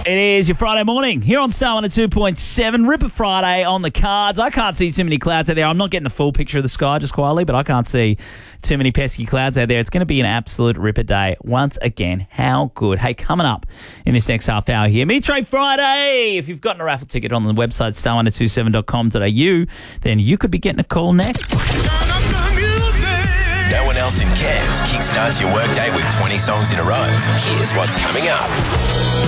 It is your Friday morning here on Star 102.7. Ripper Friday on the cards. I can't see too many clouds out there. I'm not getting the full picture of the sky just quietly, but I can't see too many pesky clouds out there. It's going to be an absolute ripper day once again. How good. Hey, coming up in this next half hour here, Metre Friday. If you've gotten a raffle ticket on the website star1027.com.au, then you could be getting a call next. No one else in Cairns kickstarts your workday with 20 songs in a row. Here's what's coming up.